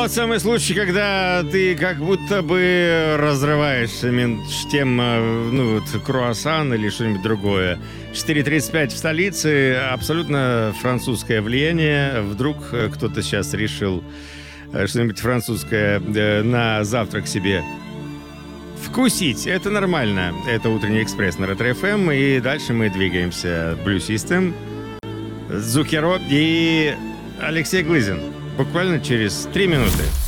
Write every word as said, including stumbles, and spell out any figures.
тот самый случай, когда ты как будто бы разрываешь между тем, ну, вот, круассан или что-нибудь другое. четыре тридцать пять в столице, абсолютно французское влияние. Вдруг кто-то сейчас решил что-нибудь французское на завтрак себе вкусить. Это нормально. Это «Утренний экспресс» на Ретро-эф эм. И дальше мы двигаемся. Blue System, Зукеро и Алексей Глызин. Буквально через три минуты.